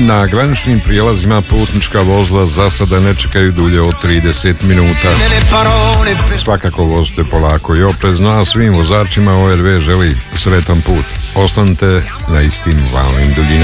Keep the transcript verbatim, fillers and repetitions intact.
Na graničnim prijelazima putnička vozila za sada ne čekaju dulje od trideset minuta. Svakako vozite polako i oprezno, a svim vozačima O R V želi sretan put. Ostanite na istim valnim duljinama.